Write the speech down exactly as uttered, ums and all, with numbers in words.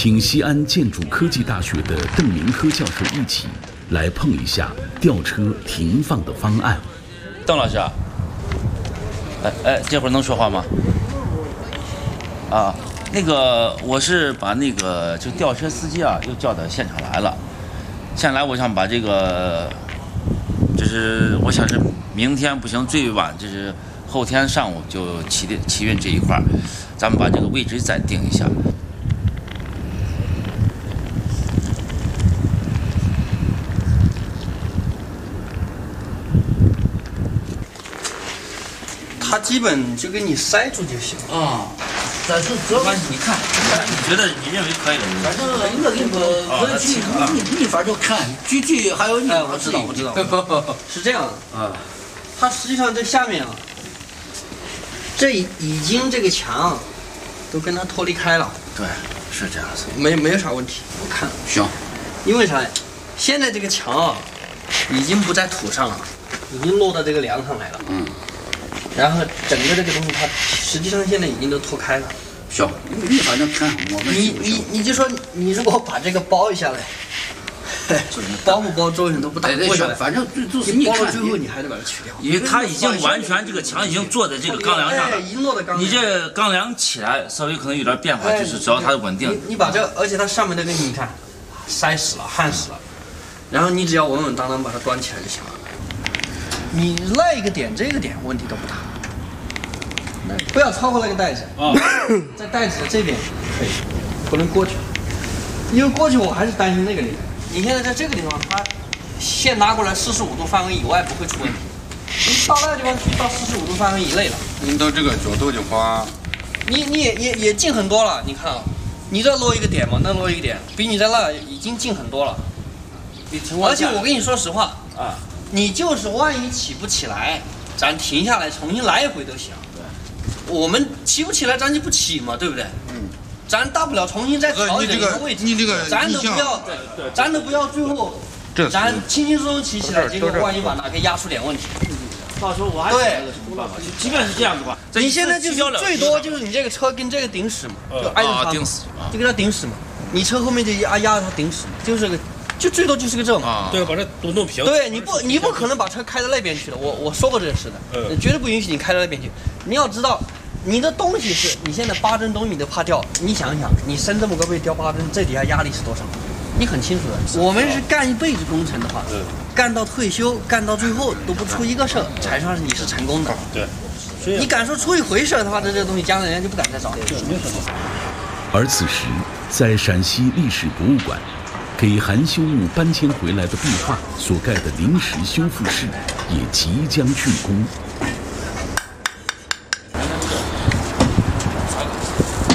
请西安建筑科技大学的邓明科教授一起来碰一下吊车停放的方案。 邓老师，哎哎，这会儿能说话吗？啊，那个我是把那个就吊车司机啊又叫到现场来了。现在来，我想把这个，就是我想是明天不行，最晚就是后天上午就起的起运这一块儿，咱们把这个位置再定一下。 他基本就给你塞住就行啊。但是这关系，你看，你觉得你认为可以了？ 反正那个我去你你反正看具体还有你。 哎，我知道，我知道，是这样的啊。它实际上这下面啊，这已经这个墙都跟它脱离开了。 对，是这样子， 没没有啥问题。我看行， 因为啥？现在这个墙啊，已经不在土上了，已经落到这个梁上来了。嗯。然后整个这个东西，它实际上现在已经都脱开了。 行，你反正看我们。 你你你就说，你如果把这个包一下来，包不包作用都不大。 为啥？反正最就是你包到最后，你还得把它取掉。 因为它已经完全这个墙已经坐在这个钢梁上了， 已经落在钢梁。 你这钢梁起来稍微可能有点变化，就是只要它稳定。 你你把这，而且它上面那个你看，塞死了，焊死了，然后你只要稳稳当当把它端起来就行了。你那一个点，这个点问题都不大，不要超过那个带子啊，在带子的这边可以，不能过去，因为过去我还是担心那个地方。你现在在这个地方，它线拉过来四十五度范围以外不会出问题，你到那个地方去到四十五度范围以内了， 你到这个角度的话， 你你也也也近很多了。你看啊，你这落一个点嘛，那落一个点，比你在那已经近很多了。而且我跟你说实话啊。你就是万一起不起来，咱停下来重新来一回都行。对，我们起不起来，咱就不起嘛，对不对？嗯，咱大不了重新再调整一个位置。 你这个， 咱都不要，对对，咱都不要最后，咱轻轻松松起起来，结果万一把哪个压出点问题， 到时候我还想个什么办法？即便是这样的话， 你现在就是最多就是你这个车跟这个顶死嘛，就挨着它， 顶死， 就给它顶死嘛。你车后面就压压着它顶死，就是个。就最多就是个这嘛， 对，把它都弄平。 对，你不，你不可能把车开到那边去了。我我说过这个事的，嗯，绝对不允许你开到那边去。你要知道，你的东西是你现在八吨东西你都怕掉，你想想，你升这么高被掉八吨，这底下压力是多少？你很清楚的。我们是干一辈子工程的话，嗯，干到退休，干到最后都不出一个事儿，才算是你是成功的。 对， 你敢说出一回事的话，这这个东西将来人家就不敢再找。 而此时，在陕西历史博物馆。给韩修墓搬迁回来的壁画所盖的临时修复室也即将竣工。